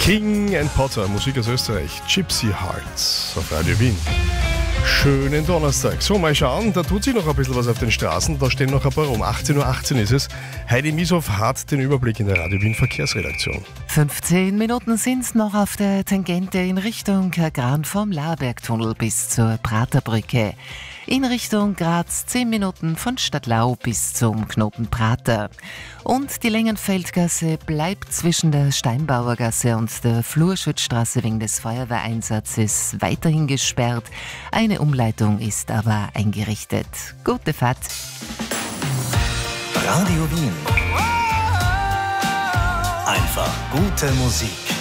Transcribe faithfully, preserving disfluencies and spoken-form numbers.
King and Potter, Musik aus Österreich, Gypsy Hearts auf Radio Wien. Schönen Donnerstag. So, mal schauen, da tut sich noch ein bisschen was auf den Straßen, da stehen noch ein paar rum. achtzehn Uhr achtzehn ist es. Heidi Mieshoff hat den Überblick in der Radio Wien Verkehrsredaktion. fünfzehn Minuten sind noch auf der Tangente in Richtung Gran vom Laarbergtunnel bis zur Praterbrücke. In Richtung Graz zehn Minuten von Stadtlau bis zum Knoten Prater. Und die Längenfeldgasse bleibt zwischen der Steinbauergasse und der Flurschützstraße wegen des Feuerwehreinsatzes weiterhin gesperrt. Eine Umleitung ist aber eingerichtet. Gute Fahrt. Radio Wien. Einfach gute Musik.